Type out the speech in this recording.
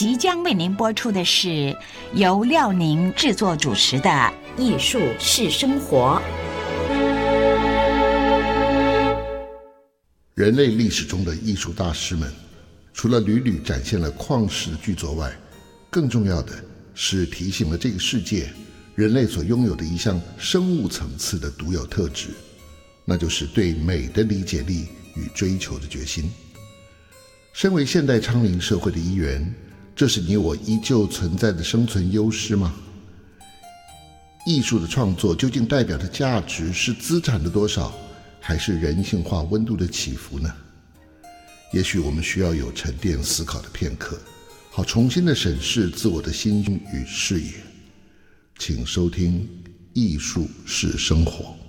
即将为您播出的是由廖宁制作主持的《艺术是生活》。 人类历史中的艺术大师们，除了屡屡展现了旷世的巨作外，更重要的是提醒了这个世界人类所拥有的一项生物层次的独有特质，那就是对美的理解力与追求的决心。身为现代昌龄社会的一员，这是你我依旧存在的生存优势吗？艺术的创作究竟代表的价值是资产的多少，还是人性化温度的起伏呢？也许我们需要有沉淀思考的片刻，好重新的审视自我的心与视野。请收听《艺术是生活》。